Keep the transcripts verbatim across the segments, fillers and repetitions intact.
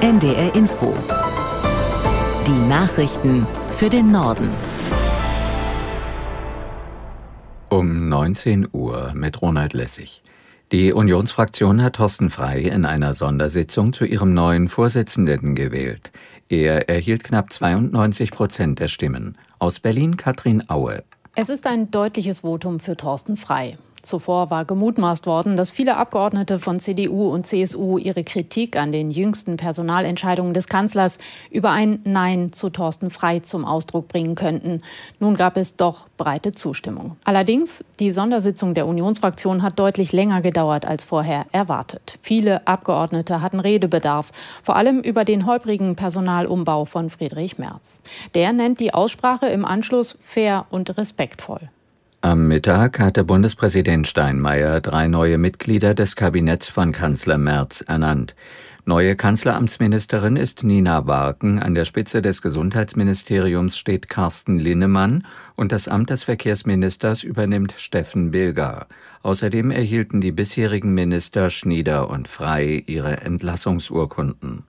N D R Info. Die Nachrichten für den Norden. Um neunzehn Uhr mit Ronald Lessig. Die Unionsfraktion hat Thorsten Frey in einer Sondersitzung zu ihrem neuen Vorsitzenden gewählt. Er erhielt knapp zweiundneunzig Prozent der Stimmen. Aus Berlin Katrin Aue. Es ist ein deutliches Votum für Thorsten Frey. Zuvor war gemutmaßt worden, dass viele Abgeordnete von C D U und C S U ihre Kritik an den jüngsten Personalentscheidungen des Kanzlers über ein Nein zu Thorsten Frey zum Ausdruck bringen könnten. Nun gab es doch breite Zustimmung. Allerdings, die Sondersitzung der Unionsfraktion hat deutlich länger gedauert als vorher erwartet. Viele Abgeordnete hatten Redebedarf, vor allem über den holprigen Personalumbau von Friedrich Merz. Der nennt die Aussprache im Anschluss fair und respektvoll. Am Mittag hatte Bundespräsident Steinmeier drei neue Mitglieder des Kabinetts von Kanzler Merz ernannt. Neue Kanzleramtsministerin ist Nina Barken, an der Spitze des Gesundheitsministeriums steht Carsten Linnemann und das Amt des Verkehrsministers übernimmt Steffen Bilger. Außerdem erhielten die bisherigen Minister Schnieder und Frey ihre Entlassungsurkunden.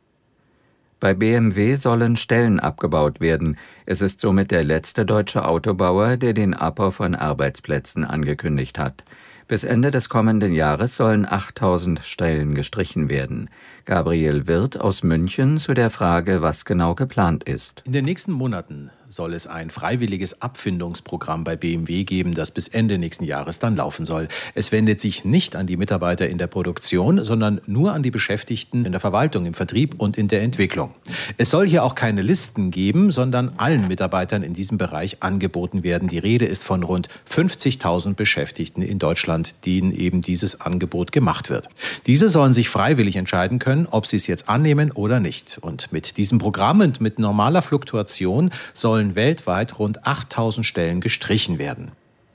Bei B M W sollen Stellen abgebaut werden. Es ist somit der letzte deutsche Autobauer, der den Abbau von Arbeitsplätzen angekündigt hat. Bis Ende des kommenden Jahres sollen achttausend Stellen gestrichen werden. Gabriel Wirth aus München zu der Frage, was genau geplant ist. In den nächsten Monaten soll es ein freiwilliges Abfindungsprogramm bei B M W geben, das bis Ende nächsten Jahres dann laufen soll. Es wendet sich nicht an die Mitarbeiter in der Produktion, sondern nur an die Beschäftigten in der Verwaltung, im Vertrieb und in der Entwicklung. Es soll hier auch keine Listen geben, sondern allen Mitarbeitern in diesem Bereich angeboten werden. Die Rede ist von rund fünfzigtausend Beschäftigten in Deutschland, denen eben dieses Angebot gemacht wird. Diese sollen sich freiwillig entscheiden können, ob sie es jetzt annehmen oder nicht. Und mit diesem Programm und mit normaler Fluktuation sollen weltweit rund achttausend Stellen gestrichen werden.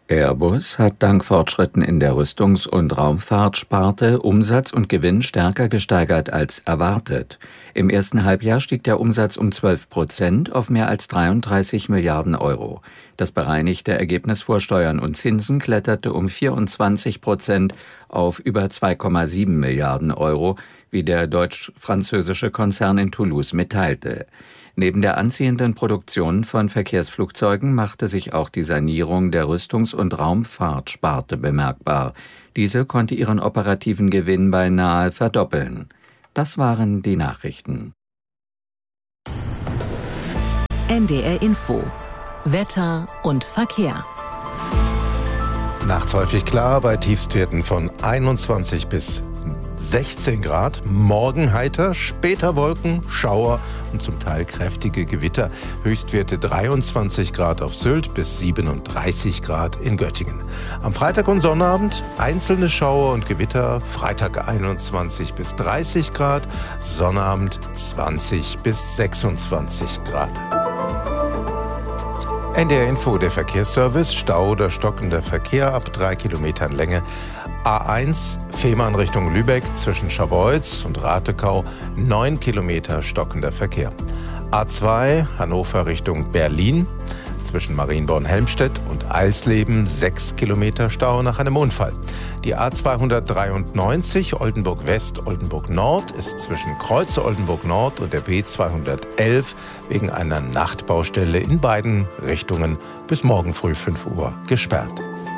Airbus hat dank Fortschritten in der Rüstungs- und Raumfahrtsparte Umsatz und Gewinn stärker gesteigert als erwartet. Im ersten Halbjahr stieg der Umsatz um zwölf Prozent auf mehr als dreiunddreißig Milliarden Euro. Das bereinigte Ergebnis vor Steuern und Zinsen kletterte um vierundzwanzig Prozent auf über zwei Komma sieben Milliarden Euro, wie der deutsch-französische Konzern in Toulouse mitteilte. Neben der anziehenden Produktion von Verkehrsflugzeugen machte sich auch die Sanierung der Rüstungs- und Raumfahrtsparte bemerkbar. Diese konnte ihren operativen Gewinn beinahe verdoppeln. Das waren die Nachrichten. N D R Info. Wetter und Verkehr. Nachts häufig klar bei Tiefstwerten von einundzwanzig bis sechzehn Grad, morgen heiter, später Wolken, Schauer und zum Teil kräftige Gewitter. Höchstwerte dreiundzwanzig Grad auf Sylt bis siebenunddreißig Grad in Göttingen. Am Freitag und Sonnabend einzelne Schauer und Gewitter, Freitag einundzwanzig bis dreißig Grad, Sonnabend zwanzig bis sechsundzwanzig Grad. N D R Info, der Verkehrsservice, Stau oder stockender Verkehr ab drei Kilometern Länge. A eins, Fehmarn Richtung Lübeck zwischen Scharbeutz und Ratekau, neun Kilometer stockender Verkehr. A zwei, Hannover Richtung Berlin zwischen Marienborn-Helmstedt und Eisleben, sechs Kilometer Stau nach einem Unfall. Die A zweihundertdreiundneunzig Oldenburg-West, Oldenburg-Nord ist zwischen Kreuze Oldenburg-Nord und der B zweihundertelf wegen einer Nachtbaustelle in beiden Richtungen bis morgen früh fünf Uhr gesperrt.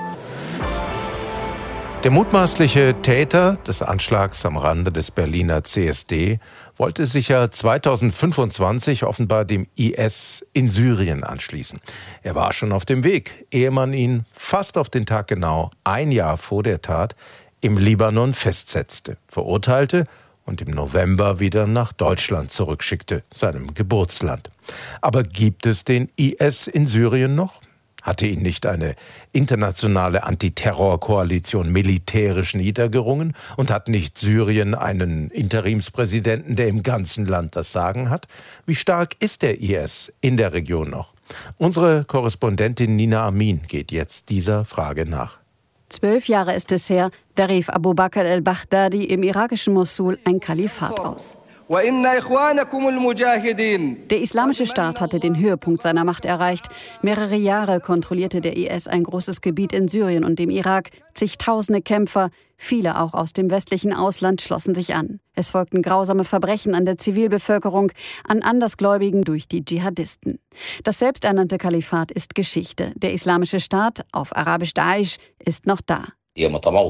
Der mutmaßliche Täter des Anschlags am Rande des Berliner C S D wollte sich ja zweitausendfünfundzwanzig offenbar dem I S in Syrien anschließen. Er war schon auf dem Weg, ehe man ihn fast auf den Tag genau ein Jahr vor der Tat im Libanon festsetzte, verurteilte und im November wieder nach Deutschland zurückschickte, seinem Geburtsland. Aber gibt es den I S in Syrien noch? Hatte ihn nicht eine internationale Antiterrorkoalition militärisch niedergerungen? Und hat nicht Syrien einen Interimspräsidenten, der im ganzen Land das Sagen hat? Wie stark ist der I S in der Region noch? Unsere Korrespondentin Nina Amin geht jetzt dieser Frage nach. Zwölf Jahre ist es her, da rief Abu Bakr al-Baghdadi im irakischen Mosul ein Kalifat aus. Der Islamische Staat hatte den Höhepunkt seiner Macht erreicht. Mehrere Jahre kontrollierte der I S ein großes Gebiet in Syrien und dem Irak. Zigtausende Kämpfer, viele auch aus dem westlichen Ausland, schlossen sich an. Es folgten grausame Verbrechen an der Zivilbevölkerung, an Andersgläubigen durch die Dschihadisten. Das selbsternannte Kalifat ist Geschichte. Der Islamische Staat, auf Arabisch Daesh, ist noch da. Sie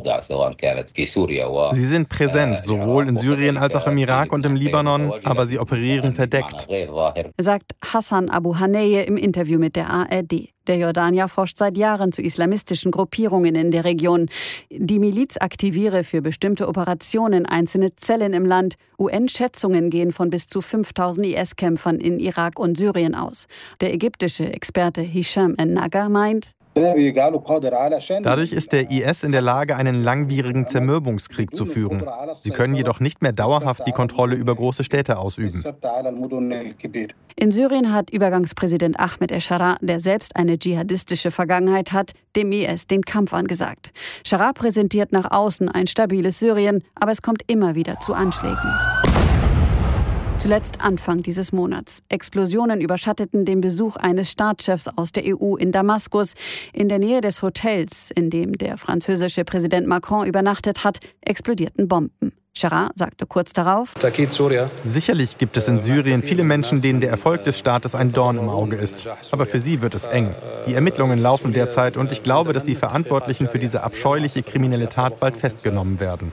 sind präsent, sowohl in Syrien als auch im Irak und im Libanon, aber sie operieren verdeckt, sagt Hassan Abu Haneye im Interview mit der A R D. Der Jordanier forscht seit Jahren zu islamistischen Gruppierungen in der Region. Die Miliz aktiviere für bestimmte Operationen einzelne Zellen im Land. U N-Schätzungen gehen von bis zu fünftausend I S-Kämpfern in Irak und Syrien aus. Der ägyptische Experte Hisham en-Naga meint, dadurch ist der I S in der Lage, einen langwierigen Zermürbungskrieg zu führen. Sie können jedoch nicht mehr dauerhaft die Kontrolle über große Städte ausüben. In Syrien hat Übergangspräsident Ahmed el-Sharaa, der selbst eine dschihadistische Vergangenheit hat, dem I S den Kampf angesagt. Sharaa präsentiert nach außen ein stabiles Syrien, aber es kommt immer wieder zu Anschlägen. Zuletzt Anfang dieses Monats. Explosionen überschatteten den Besuch eines Staatschefs aus der E U in Damaskus. In der Nähe des Hotels, in dem der französische Präsident Macron übernachtet hat, explodierten Bomben. Sharaa sagte kurz darauf: Sicherlich gibt es in Syrien viele Menschen, denen der Erfolg des Staates ein Dorn im Auge ist. Aber für sie wird es eng. Die Ermittlungen laufen derzeit und ich glaube, dass die Verantwortlichen für diese abscheuliche kriminelle Tat bald festgenommen werden.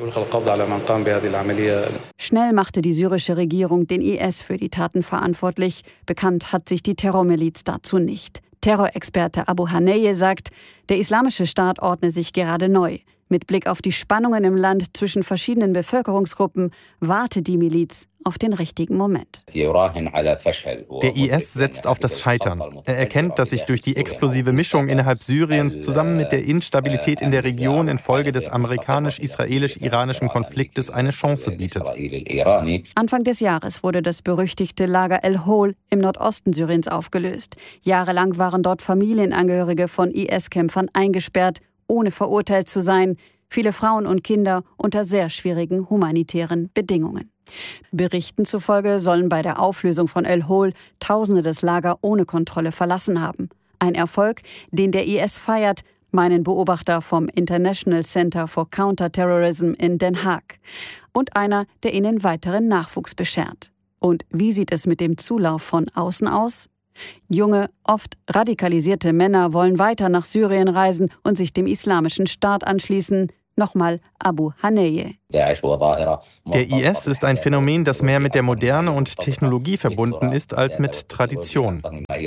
Schnell machte die syrische Regierung den I S für die Taten verantwortlich. Bekannt hat sich die Terrormiliz dazu nicht. Terrorexperte Abu Haneye sagt, der Islamische Staat ordne sich gerade neu. Mit Blick auf die Spannungen im Land zwischen verschiedenen Bevölkerungsgruppen warte die Miliz auf den richtigen Moment. Der I S setzt auf das Scheitern. Er erkennt, dass sich durch die explosive Mischung innerhalb Syriens zusammen mit der Instabilität in der Region infolge des amerikanisch-israelisch-iranischen Konfliktes eine Chance bietet. Anfang des Jahres wurde das berüchtigte Lager El-Hol im Nordosten Syriens aufgelöst. Jahrelang waren dort Familienangehörige von I S-Kämpfern eingesperrt, ohne verurteilt zu sein. Viele Frauen und Kinder unter sehr schwierigen humanitären Bedingungen. Berichten zufolge sollen bei der Auflösung von El-Hol Tausende das Lager ohne Kontrolle verlassen haben. Ein Erfolg, den der I S feiert, meinen Beobachter vom International Center for Counterterrorism in Den Haag. Und einer, der ihnen weiteren Nachwuchs beschert. Und wie sieht es mit dem Zulauf von außen aus? Junge, oft radikalisierte Männer wollen weiter nach Syrien reisen und sich dem Islamischen Staat anschließen. Nochmal Abu Haneye. Der I S ist ein Phänomen, das mehr mit der Moderne und Technologie verbunden ist als mit Tradition.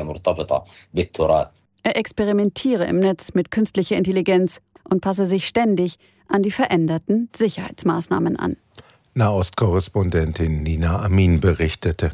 Er experimentiere im Netz mit künstlicher Intelligenz und passe sich ständig an die veränderten Sicherheitsmaßnahmen an. Nahostkorrespondentin Nina Amin berichtete.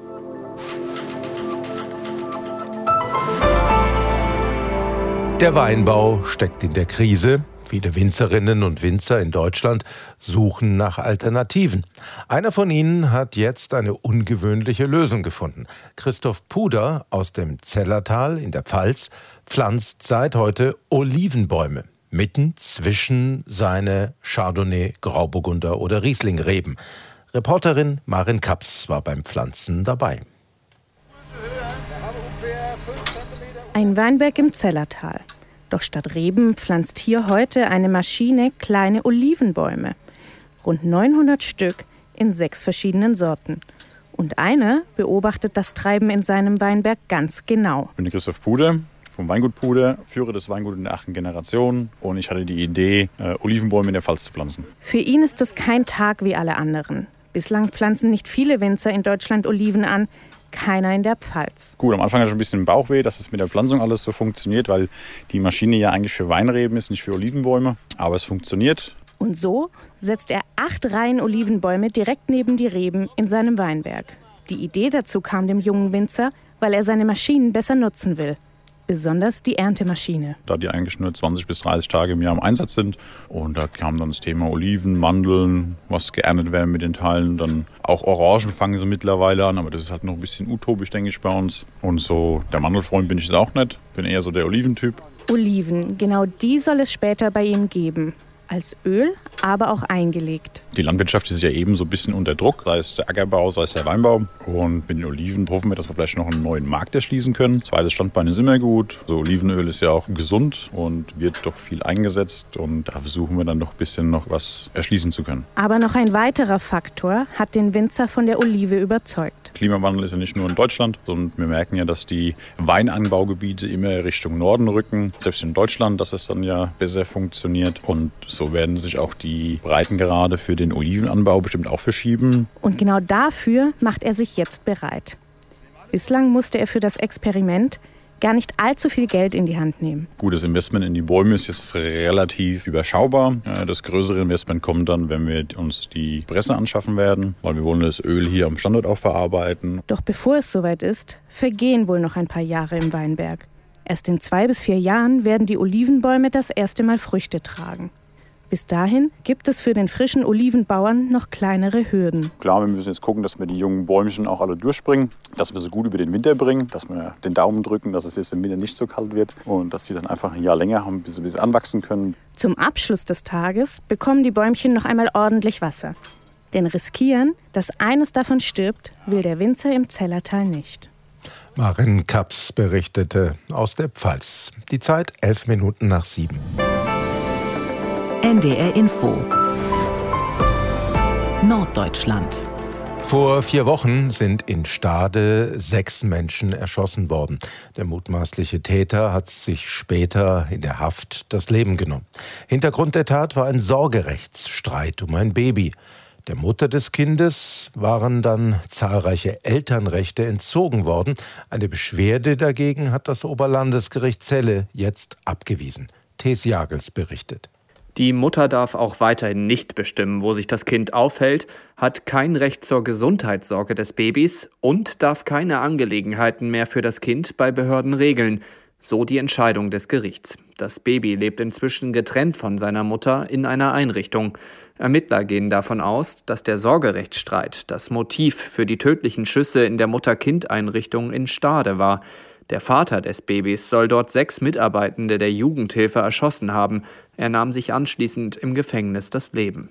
Der Weinbau steckt in der Krise. Viele Winzerinnen und Winzer in Deutschland suchen nach Alternativen. Einer von ihnen hat jetzt eine ungewöhnliche Lösung gefunden. Christoph Puder aus dem Zellertal in der Pfalz pflanzt seit heute Olivenbäume mitten zwischen seine Chardonnay, Grauburgunder oder Rieslingreben. Reporterin Maren Kaps war beim Pflanzen dabei. Ein Weinberg im Zellertal. Doch statt Reben pflanzt hier heute eine Maschine kleine Olivenbäume. Rund neunhundert Stück in sechs verschiedenen Sorten. Und einer beobachtet das Treiben in seinem Weinberg ganz genau. Ich bin Christoph Puder vom Weingut Puder, führe das Weingut in der achten Generation und ich hatte die Idee, äh, Olivenbäume in der Pfalz zu pflanzen. Für ihn ist es kein Tag wie alle anderen. Bislang pflanzen nicht viele Winzer in Deutschland Oliven an, keiner in der Pfalz. Gut, am Anfang hatte ich ein bisschen Bauchweh, dass es mit der Pflanzung alles so funktioniert, weil die Maschine ja eigentlich für Weinreben ist, nicht für Olivenbäume. Aber es funktioniert. Und so setzt er acht Reihen Olivenbäume direkt neben die Reben in seinem Weinberg. Die Idee dazu kam dem jungen Winzer, weil er seine Maschinen besser nutzen will. Besonders die Erntemaschine. Da die eigentlich nur zwanzig bis dreißig Tage im Jahr im Einsatz sind. Und da kam dann das Thema Oliven, Mandeln, was geerntet werden mit den Teilen. Dann auch Orangen fangen sie mittlerweile an, aber das ist halt noch ein bisschen utopisch, denke ich, bei uns. Und so der Mandelfreund bin ich jetzt auch nicht. Bin eher so der Oliventyp. Oliven, genau die soll es später bei ihm geben. als Öl, aber auch eingelegt. Die Landwirtschaft ist ja eben so ein bisschen unter Druck, sei es der Ackerbau, sei es der Weinbau. Und mit den Oliven hoffen wir, dass wir vielleicht noch einen neuen Markt erschließen können. Zweites Standbein ist immer gut. So Olivenöl ist ja auch gesund und wird doch viel eingesetzt. Und da versuchen wir dann noch ein bisschen noch was erschließen zu können. Aber noch ein weiterer Faktor hat den Winzer von der Olive überzeugt. Klimawandel ist ja nicht nur in Deutschland, sondern wir merken ja, dass die Weinanbaugebiete immer Richtung Norden rücken. Selbst in Deutschland, dass es dann ja besser funktioniert. Und so werden sich auch die Breitengrade für den Olivenanbau bestimmt auch verschieben. Und genau dafür macht er sich jetzt bereit. Bislang musste er für das Experiment gar nicht allzu viel Geld in die Hand nehmen. Gutes Investment in die Bäume ist jetzt relativ überschaubar. Das größere Investment kommt dann, wenn wir uns die Presse anschaffen werden, weil wir wollen das Öl hier am Standort auch verarbeiten. Doch bevor es soweit ist, vergehen wohl noch ein paar Jahre im Weinberg. Erst in zwei bis vier Jahren werden die Olivenbäume das erste Mal Früchte tragen. Bis dahin gibt es für den frischen Olivenbauern noch kleinere Hürden. Klar, wir müssen jetzt gucken, dass wir die jungen Bäumchen auch alle durchspringen, dass wir sie gut über den Winter bringen, dass wir den Daumen drücken, dass es jetzt im Winter nicht so kalt wird und dass sie dann einfach ein Jahr länger haben, bis sie, bis sie anwachsen können. Zum Abschluss des Tages bekommen die Bäumchen noch einmal ordentlich Wasser. Denn riskieren, dass eines davon stirbt, will der Winzer im Zellertal nicht. Marin Kaps berichtete aus der Pfalz. Die Zeit elf Minuten nach sieben. N D R Info Norddeutschland. Vor vier Wochen sind in Stade sechs Menschen erschossen worden. Der mutmaßliche Täter hat sich später in der Haft das Leben genommen. Hintergrund der Tat war ein Sorgerechtsstreit um ein Baby. Der Mutter des Kindes waren dann zahlreiche Elternrechte entzogen worden. Eine Beschwerde dagegen hat das Oberlandesgericht Celle jetzt abgewiesen. Thes Jagels berichtet. Die Mutter darf auch weiterhin nicht bestimmen, wo sich das Kind aufhält, hat kein Recht zur Gesundheitssorge des Babys und darf keine Angelegenheiten mehr für das Kind bei Behörden regeln. So die Entscheidung des Gerichts. Das Baby lebt inzwischen getrennt von seiner Mutter in einer Einrichtung. Ermittler gehen davon aus, dass der Sorgerechtsstreit das Motiv für die tödlichen Schüsse in der Mutter-Kind-Einrichtung in Stade war. Der Vater des Babys soll dort sechs Mitarbeitende der Jugendhilfe erschossen haben. Er nahm sich anschließend im Gefängnis das Leben.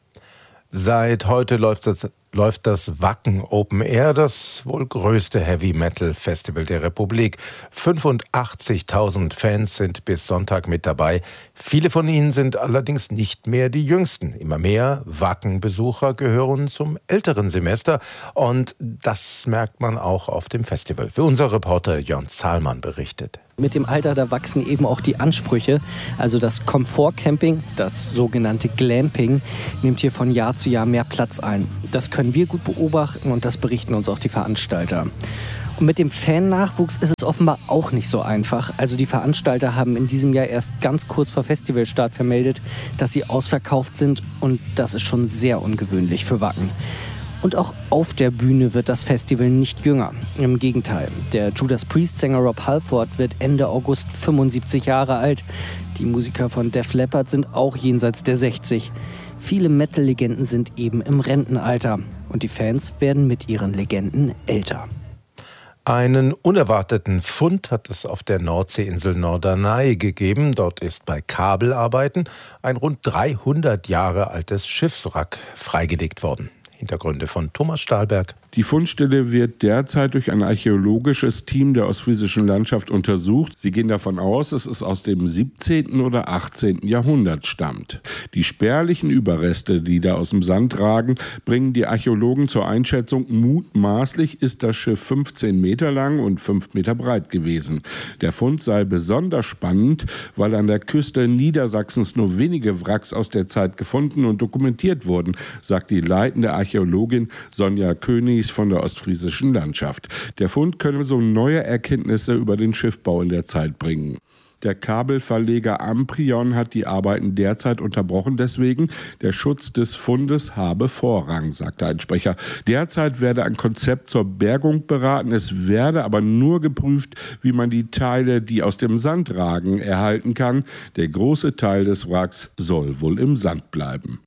Seit heute läuft das, läuft das Wacken Open Air, das wohl größte Heavy-Metal-Festival der Republik. fünfundachtzigtausend Fans sind bis Sonntag mit dabei. Viele von ihnen sind allerdings nicht mehr die Jüngsten. Immer mehr Wacken-Besucher gehören zum älteren Semester. Und das merkt man auch auf dem Festival. Für unser Reporter Jörn Zahlmann berichtet. Mit dem Alter, da wachsen eben auch die Ansprüche. Also das Komfortcamping, das sogenannte Glamping, nimmt hier von Jahr zu Jahr mehr Platz ein. Das können wir gut beobachten und das berichten uns auch die Veranstalter. Und mit dem Fan-Nachwuchs ist es offenbar auch nicht so einfach. Also die Veranstalter haben in diesem Jahr erst ganz kurz vor Festivalstart vermeldet, dass sie ausverkauft sind und das ist schon sehr ungewöhnlich für Wacken. Und auch auf der Bühne wird das Festival nicht jünger. Im Gegenteil, der Judas Priest-Sänger Rob Halford wird Ende August fünfundsiebzig Jahre alt. Die Musiker von Def Leppard sind auch jenseits der sechzig. Viele Metal-Legenden sind eben im Rentenalter. Und die Fans werden mit ihren Legenden älter. Einen unerwarteten Fund hat es auf der Nordseeinsel Norderney gegeben. Dort ist bei Kabelarbeiten ein rund dreihundert Jahre altes Schiffswrack freigelegt worden. Hintergründe von Thomas Stahlberg. Die Fundstelle wird derzeit durch ein archäologisches Team der ostfriesischen Landschaft untersucht. Sie gehen davon aus, dass es aus dem siebzehnten oder achtzehnten Jahrhundert stammt. Die spärlichen Überreste, die da aus dem Sand ragen, bringen die Archäologen zur Einschätzung, mutmaßlich ist das Schiff fünfzehn Meter lang und fünf Meter breit gewesen. Der Fund sei besonders spannend, weil an der Küste Niedersachsens nur wenige Wracks aus der Zeit gefunden und dokumentiert wurden, sagt die leitende Archäologin Sonja Königs von der ostfriesischen Landschaft. Der Fund könne so neue Erkenntnisse über den Schiffbau in der Zeit bringen. Der Kabelverleger Amprion hat die Arbeiten derzeit unterbrochen, deswegen der Schutz des Fundes habe Vorrang, sagte ein Sprecher. Derzeit werde ein Konzept zur Bergung beraten, es werde aber nur geprüft, wie man die Teile, die aus dem Sand ragen, erhalten kann. Der große Teil des Wracks soll wohl im Sand bleiben.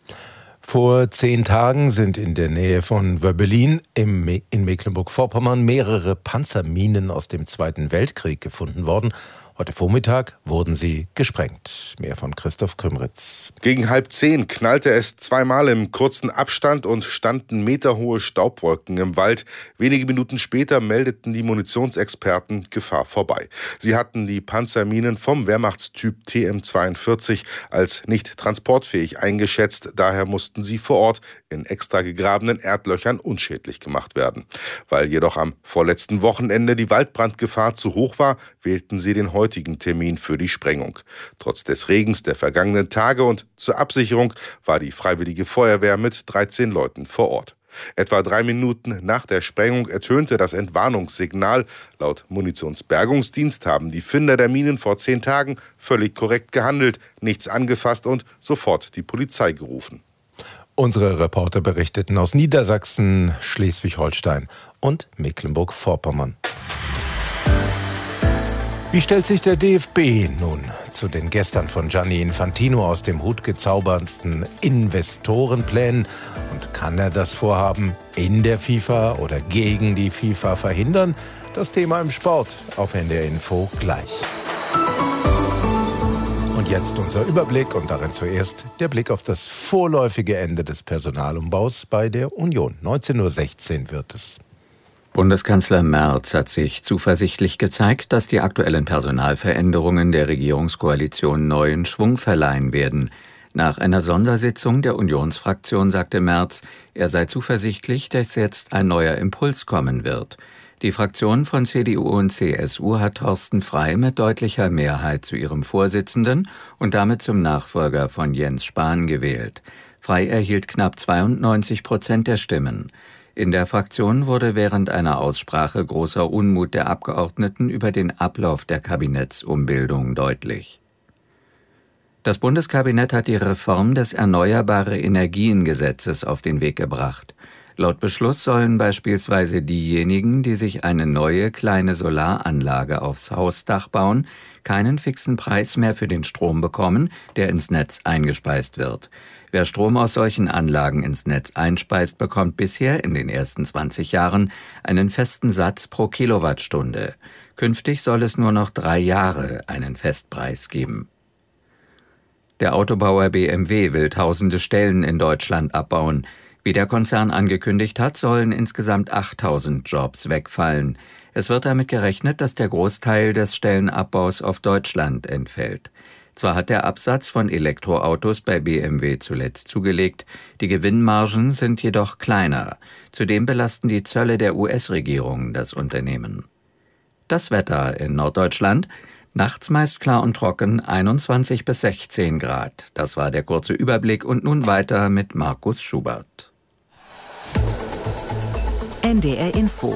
Vor zehn Tagen sind in der Nähe von Wöbbelin im Me- in Mecklenburg-Vorpommern mehrere Panzerminen aus dem Zweiten Weltkrieg gefunden worden. Heute Vormittag wurden sie gesprengt. Mehr von Christoph Kümritz. Gegen halb zehn knallte es zweimal im kurzen Abstand und standen meterhohe Staubwolken im Wald. Wenige Minuten später meldeten die Munitionsexperten Gefahr vorbei. Sie hatten die Panzerminen vom Wehrmachtstyp T M zweiundvierzig als nicht transportfähig eingeschätzt. Daher mussten sie vor Ort in extra gegrabenen Erdlöchern unschädlich gemacht werden. Weil jedoch am vorletzten Wochenende die Waldbrandgefahr zu hoch war, wählten sie den heutigen Termin für die Sprengung. Trotz des Regens der vergangenen Tage und zur Absicherung war die Freiwillige Feuerwehr mit dreizehn Leuten vor Ort. Etwa drei Minuten nach der Sprengung ertönte das Entwarnungssignal. Laut Munitionsbergungsdienst haben die Finder der Minen vor zehn Tagen völlig korrekt gehandelt, nichts angefasst und sofort die Polizei gerufen. Unsere Reporter berichteten aus Niedersachsen, Schleswig-Holstein und Mecklenburg-Vorpommern. Wie stellt sich der D F B nun zu den gestern von Gianni Infantino aus dem Hut gezauberten Investorenplänen? Und kann er das Vorhaben in der FIFA oder gegen die FIFA verhindern? Das Thema im Sport auf N D R Info gleich. Und jetzt unser Überblick und darin zuerst der Blick auf das vorläufige Ende des Personalumbaus bei der Union. neunzehn Uhr sechzehn wird es. Bundeskanzler Merz hat sich zuversichtlich gezeigt, dass die aktuellen Personalveränderungen der Regierungskoalition neuen Schwung verleihen werden. Nach einer Sondersitzung der Unionsfraktion sagte Merz, er sei zuversichtlich, dass jetzt ein neuer Impuls kommen wird. Die Fraktion von C D U und C S U hat Thorsten Frey mit deutlicher Mehrheit zu ihrem Vorsitzenden und damit zum Nachfolger von Jens Spahn gewählt. Frey erhielt knapp zweiundneunzig Prozent der Stimmen. In der Fraktion wurde während einer Aussprache großer Unmut der Abgeordneten über den Ablauf der Kabinettsumbildung deutlich. Das Bundeskabinett hat die Reform des Erneuerbare-Energien-Gesetzes auf den Weg gebracht. Laut Beschluss sollen beispielsweise diejenigen, die sich eine neue kleine Solaranlage aufs Hausdach bauen, keinen fixen Preis mehr für den Strom bekommen, der ins Netz eingespeist wird. Wer Strom aus solchen Anlagen ins Netz einspeist, bekommt bisher in den ersten zwanzig Jahren einen festen Satz pro Kilowattstunde. Künftig soll es nur noch drei Jahre einen Festpreis geben. Der Autobauer B M W will tausende Stellen in Deutschland abbauen. Wie der Konzern angekündigt hat, sollen insgesamt achttausend Jobs wegfallen. Es wird damit gerechnet, dass der Großteil des Stellenabbaus auf Deutschland entfällt. Zwar hat der Absatz von Elektroautos bei B M W zuletzt zugelegt, die Gewinnmargen sind jedoch kleiner. Zudem belasten die Zölle der U S-Regierung das Unternehmen. Das Wetter in Norddeutschland: nachts meist klar und trocken, einundzwanzig bis sechzehn Grad. Das war der kurze Überblick und nun weiter mit Markus Schubert. N D R Info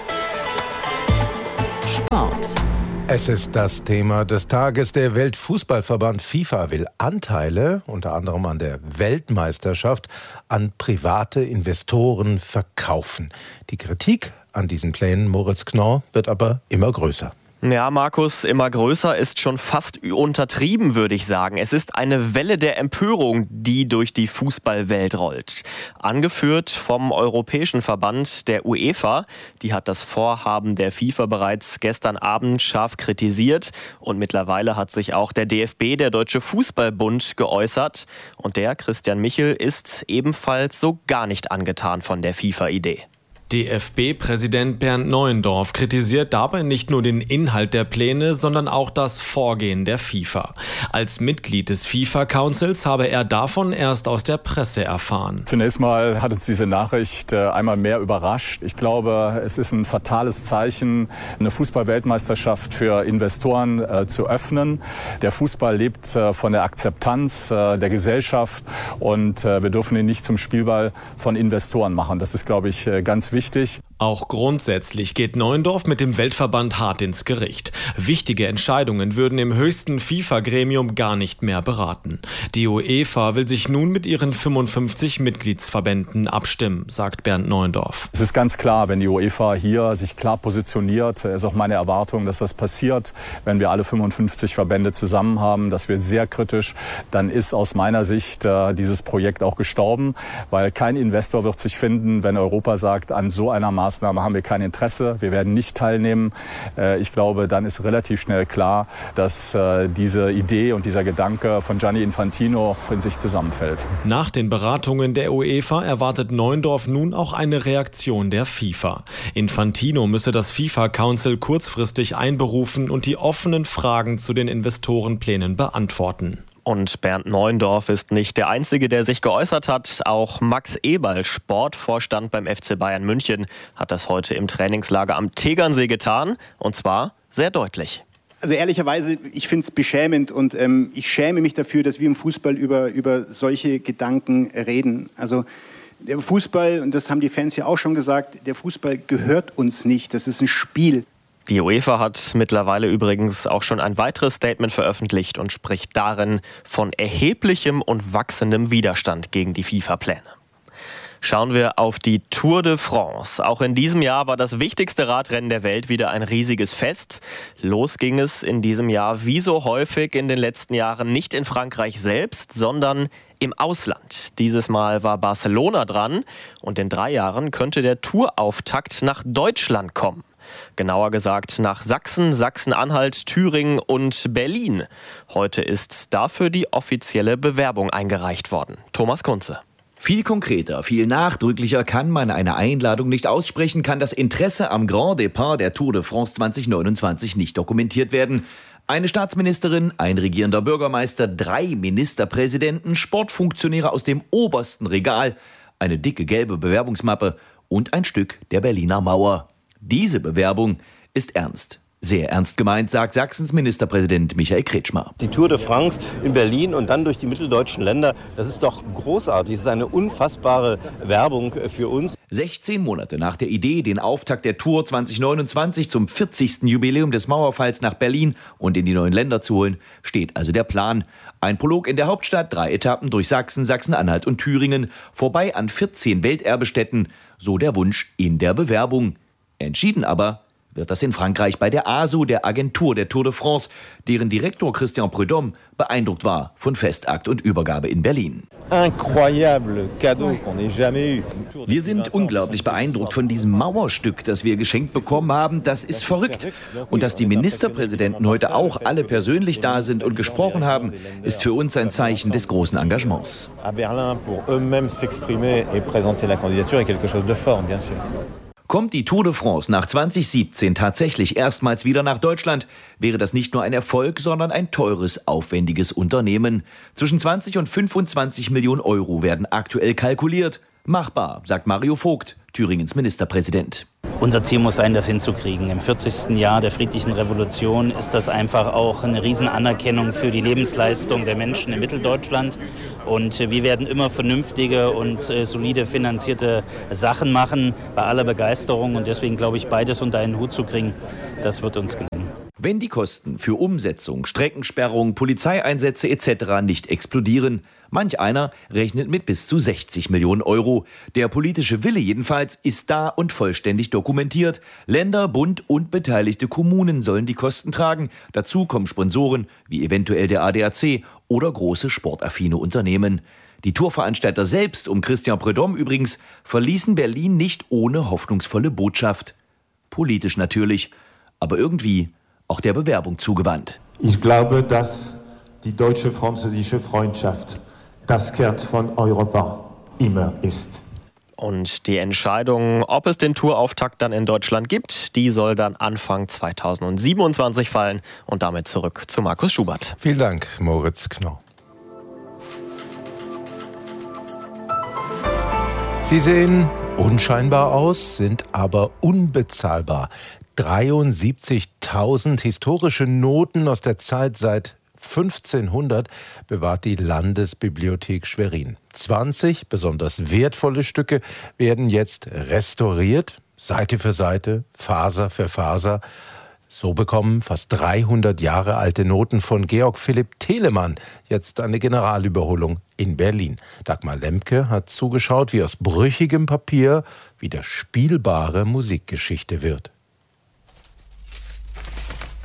Sport. Es ist das Thema des Tages. Der Weltfußballverband FIFA will Anteile, unter anderem an der Weltmeisterschaft, an private Investoren verkaufen. Die Kritik an diesen Plänen, Moritz Knorr, wird aber immer größer. Ja, Markus, immer größer ist schon fast untertrieben, würde ich sagen. Es ist eine Welle der Empörung, die durch die Fußballwelt rollt. Angeführt vom Europäischen Verband der UEFA. Die hat das Vorhaben der FIFA bereits gestern Abend scharf kritisiert. Und mittlerweile hat sich auch der D F B, der Deutsche Fußballbund, geäußert. Und der, Christian Michel, ist ebenfalls so gar nicht angetan von der FIFA-Idee. D F B-Präsident Bernd Neuendorf kritisiert dabei nicht nur den Inhalt der Pläne, sondern auch das Vorgehen der FIFA. Als Mitglied des FIFA-Councils habe er davon erst aus der Presse erfahren. Zunächst mal hat uns diese Nachricht einmal mehr überrascht. Ich glaube, es ist ein fatales Zeichen, eine Fußball-Weltmeisterschaft für Investoren äh, zu öffnen. Der Fußball lebt äh, von der Akzeptanz äh, der Gesellschaft und äh, wir dürfen ihn nicht zum Spielball von Investoren machen. Das ist, glaube ich, äh, ganz wichtig. Wichtig. Auch grundsätzlich geht Neuendorf mit dem Weltverband hart ins Gericht. Wichtige Entscheidungen würden im höchsten FIFA-Gremium gar nicht mehr beraten. Die UEFA will sich nun mit ihren fünfundfünfzig Mitgliedsverbänden abstimmen, sagt Bernd Neuendorf. Es ist ganz klar, wenn die UEFA hier sich klar positioniert, ist auch meine Erwartung, dass das passiert, wenn wir alle fünfundfünfzig Verbände zusammen haben, dass wir sehr kritisch, dann ist aus meiner Sicht äh, dieses Projekt auch gestorben, weil kein Investor wird sich finden, wenn Europa sagt, an an so einer Maßnahme haben wir kein Interesse, wir werden nicht teilnehmen. Ich glaube, dann ist relativ schnell klar, dass diese Idee und dieser Gedanke von Gianni Infantino in sich zusammenfällt. Nach den Beratungen der UEFA erwartet Neuendorf nun auch eine Reaktion der FIFA. Infantino müsse das FIFA Council kurzfristig einberufen und die offenen Fragen zu den Investorenplänen beantworten. Und Bernd Neuendorf ist nicht der Einzige, der sich geäußert hat. Auch Max Eberl, Sportvorstand beim F C Bayern München, hat das heute im Trainingslager am Tegernsee getan. Und zwar sehr deutlich. Also ehrlicherweise, ich finde es beschämend und ähm, ich schäme mich dafür, dass wir im Fußball über, über solche Gedanken reden. Also der Fußball, und das haben die Fans ja auch schon gesagt, der Fußball gehört uns nicht. Das ist ein Spiel. Die UEFA hat mittlerweile übrigens auch schon ein weiteres Statement veröffentlicht und spricht darin von erheblichem und wachsendem Widerstand gegen die FIFA-Pläne. Schauen wir auf die Tour de France. Auch in diesem Jahr war das wichtigste Radrennen der Welt wieder ein riesiges Fest. Los ging es in diesem Jahr wie so häufig in den letzten Jahren nicht in Frankreich selbst, sondern im Ausland. Dieses Mal war Barcelona dran und in drei Jahren könnte der Tourauftakt nach Deutschland kommen. Genauer gesagt nach Sachsen, Sachsen-Anhalt, Thüringen und Berlin. Heute ist dafür die offizielle Bewerbung eingereicht worden. Thomas Kunze. Viel konkreter, viel nachdrücklicher kann man eine Einladung nicht aussprechen, kann das Interesse am Grand Départ der Tour de France zwanzig neunundzwanzig nicht dokumentiert werden. Eine Staatsministerin, ein regierender Bürgermeister, drei Ministerpräsidenten, Sportfunktionäre aus dem obersten Regal, eine dicke gelbe Bewerbungsmappe und ein Stück der Berliner Mauer. Diese Bewerbung ist ernst. Sehr ernst gemeint, sagt Sachsens Ministerpräsident Michael Kretschmer. Die Tour de France in Berlin und dann durch die mitteldeutschen Länder, das ist doch großartig. Das ist eine unfassbare Werbung für uns. sechzehn Monate nach der Idee, den Auftakt der Tour zwanzig neunundzwanzig zum vierzigsten Jubiläum des Mauerfalls nach Berlin und in die neuen Länder zu holen, steht also der Plan. Ein Prolog in der Hauptstadt, drei Etappen durch Sachsen, Sachsen-Anhalt und Thüringen, vorbei an vierzehn Welterbestätten, so der Wunsch in der Bewerbung. Entschieden aber wird das in Frankreich bei der A S O, der Agentur der Tour de France, deren Direktor Christian Prudhomme beeindruckt war von Festakt und Übergabe in Berlin. Wir sind unglaublich beeindruckt von diesem Mauerstück, das wir geschenkt bekommen haben. Das ist verrückt. Und dass die Ministerpräsidenten heute auch alle persönlich da sind und gesprochen haben, ist für uns ein Zeichen des großen Engagements. Kommt die Tour de France nach zwanzig siebzehn tatsächlich erstmals wieder nach Deutschland, wäre das nicht nur ein Erfolg, sondern ein teures, aufwendiges Unternehmen. Zwischen zwanzig und fünfundzwanzig Millionen Euro werden aktuell kalkuliert. Machbar, sagt Mario Vogt, Thüringens Ministerpräsident. Unser Ziel muss sein, das hinzukriegen. Im vierzigsten Jahr der friedlichen Revolution ist das einfach auch eine Riesenanerkennung für die Lebensleistung der Menschen in Mitteldeutschland. Und wir werden immer vernünftige und solide finanzierte Sachen machen, bei aller Begeisterung. Und deswegen glaube ich, beides unter einen Hut zu kriegen, das wird uns gelingen. Wenn die Kosten für Umsetzung, Streckensperrung, Polizeieinsätze et cetera nicht explodieren, manch einer rechnet mit bis zu sechzig Millionen Euro. Der politische Wille jedenfalls ist da und vollständig dokumentiert. Länder, Bund und beteiligte Kommunen sollen die Kosten tragen. Dazu kommen Sponsoren wie eventuell der A D A C oder große sportaffine Unternehmen. Die Tourveranstalter selbst, um Christian Prudhomme übrigens, verließen Berlin nicht ohne hoffnungsvolle Botschaft. Politisch natürlich, aber irgendwie auch der Bewerbung zugewandt. Ich glaube, dass die deutsche-französische Freundschaft das Kern von Europa immer ist. Und die Entscheidung, ob es den Tourauftakt dann in Deutschland gibt, die soll dann Anfang zweitausendsiebenundzwanzig fallen. Und damit zurück zu Markus Schubert. Vielen Dank, Moritz Knorr. Sie sehen unscheinbar aus, sind aber unbezahlbar. dreiundsiebzigtausend historische Noten aus der Zeit seit fünfzehnhundert bewahrt die Landesbibliothek Schwerin. zwanzig besonders wertvolle Stücke werden jetzt restauriert, Seite für Seite, Faser für Faser. So bekommen fast dreihundert Jahre alte Noten von Georg Philipp Telemann jetzt eine Generalüberholung in Berlin. Dagmar Lemke hat zugeschaut, wie aus brüchigem Papier wieder spielbare Musikgeschichte wird.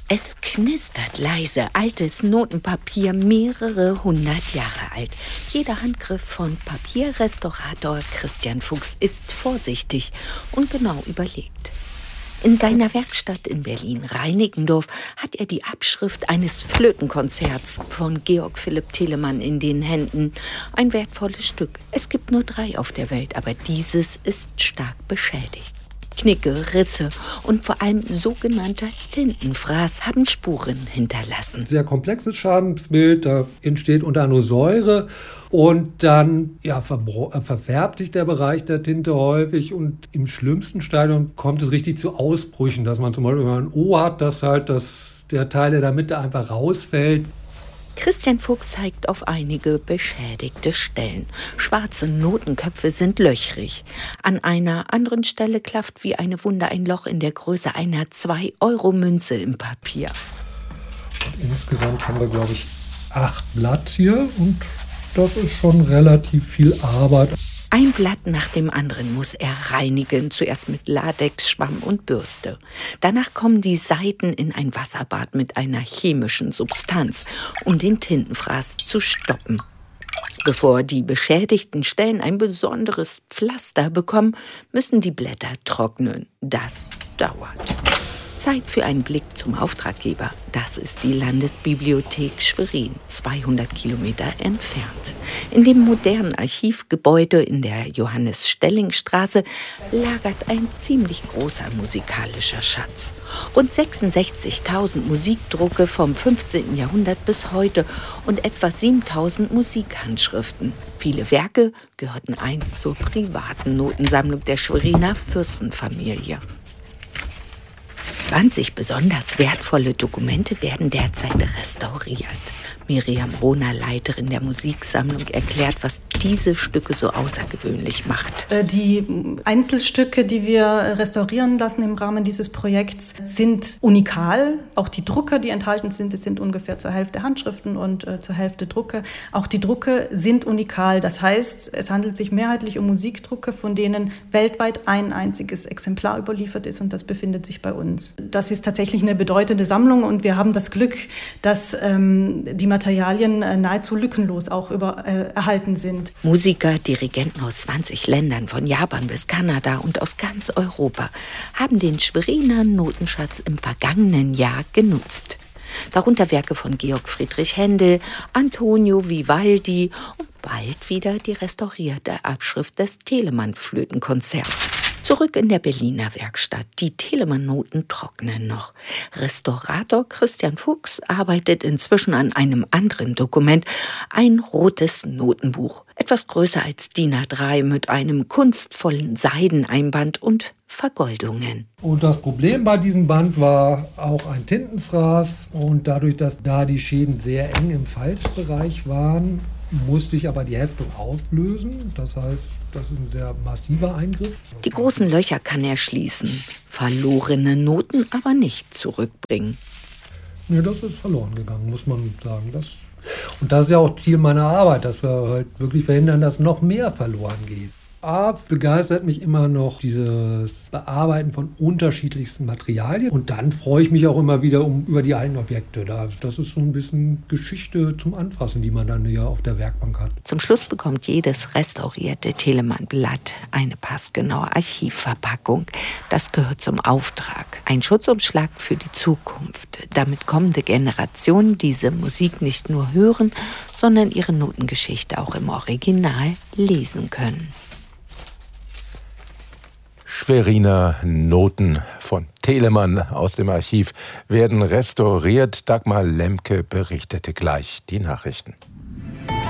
Es knistert leise, altes Notenpapier, mehrere hundert Jahre alt. Jeder Handgriff von Papierrestaurator Christian Fuchs ist vorsichtig und genau überlegt. In seiner Werkstatt in Berlin-Reinickendorf hat er die Abschrift eines Flötenkonzerts von Georg Philipp Telemann in den Händen. Ein wertvolles Stück. Es gibt nur drei auf der Welt, aber dieses ist stark beschädigt. Knicke, Risse und vor allem sogenannter Tintenfraß haben Spuren hinterlassen. Sehr komplexes Schadensbild, da entsteht unter anderem Säure und dann ja, verbro- verfärbt sich der Bereich der Tinte häufig und im schlimmsten Stadium kommt es richtig zu Ausbrüchen, dass man zum Beispiel, wenn man ein O hat, dass halt das, der Teil in der Mitte einfach rausfällt. Christian Fuchs zeigt auf einige beschädigte Stellen. Schwarze Notenköpfe sind löchrig. An einer anderen Stelle klafft wie eine Wunde ein Loch in der Größe einer zwei Euro Münze im Papier. Und insgesamt haben wir, glaube ich, acht Blatt hier und das ist schon relativ viel Arbeit. Ein Blatt nach dem anderen muss er reinigen, zuerst mit Latex, Schwamm und Bürste. Danach kommen die Seiten in ein Wasserbad mit einer chemischen Substanz, um den Tintenfraß zu stoppen. Bevor die beschädigten Stellen ein besonderes Pflaster bekommen, müssen die Blätter trocknen. Das dauert. Zeit für einen Blick zum Auftraggeber. Das ist die Landesbibliothek Schwerin, zweihundert Kilometer entfernt. In dem modernen Archivgebäude in der Johannes-Stelling-Straße lagert ein ziemlich großer musikalischer Schatz. Rund sechsundsechzigtausend Musikdrucke vom fünfzehnten Jahrhundert bis heute und etwa siebentausend Musikhandschriften. Viele Werke gehörten einst zur privaten Notensammlung der Schweriner Fürstenfamilie. zwanzig besonders wertvolle Dokumente werden derzeit restauriert. Miriam Rohner, Leiterin der Musiksammlung, erklärt, was diese Stücke so außergewöhnlich macht. Die Einzelstücke, die wir restaurieren lassen im Rahmen dieses Projekts, sind unikal. Auch die Drucke, die enthalten sind, das sind ungefähr zur Hälfte Handschriften und äh, zur Hälfte Drucke. Auch die Drucke sind unikal. Das heißt, es handelt sich mehrheitlich um Musikdrucke, von denen weltweit ein einziges Exemplar überliefert ist und das befindet sich bei uns. Das ist tatsächlich eine bedeutende Sammlung und wir haben das Glück, dass ähm, die Materialien äh, nahezu lückenlos auch über, äh, erhalten sind. Musiker, Dirigenten aus zwanzig Ländern, von Japan bis Kanada und aus ganz Europa, haben den Schweriner Notenschatz im vergangenen Jahr genutzt. Darunter Werke von Georg Friedrich Händel, Antonio Vivaldi und bald wieder die restaurierte Abschrift des Telemann-Flötenkonzerts. Zurück in der Berliner Werkstatt. Die Telemann-Noten trocknen noch. Restaurator Christian Fuchs arbeitet inzwischen an einem anderen Dokument. Ein rotes Notenbuch. Etwas größer als D I N A drei mit einem kunstvollen Seideneinband und Vergoldungen. Und das Problem bei diesem Band war auch ein Tintenfraß. Und dadurch, dass da die Schäden sehr eng im Falzbereich waren, musste ich aber die Heftung auflösen. Das heißt, das ist ein sehr massiver Eingriff. Die großen Löcher kann er schließen, verlorene Noten aber nicht zurückbringen. Nee, das ist verloren gegangen, muss man sagen. Das, und das ist ja auch Ziel meiner Arbeit, dass wir halt wirklich verhindern, dass noch mehr verloren geht. A, begeistert mich immer noch dieses Bearbeiten von unterschiedlichsten Materialien. Und dann freue ich mich auch immer wieder um, über die alten Objekte. Das ist so ein bisschen Geschichte zum Anfassen, die man dann hier auf der Werkbank hat. Zum Schluss bekommt jedes restaurierte Telemann-Blatt eine passgenaue Archivverpackung. Das gehört zum Auftrag. Ein Schutzumschlag für die Zukunft, damit kommende Generationen diese Musik nicht nur hören, sondern ihre Notengeschichte auch im Original lesen können. Schweriner Noten von Telemann aus dem Archiv werden restauriert. Dagmar Lemke berichtete gleich die Nachrichten.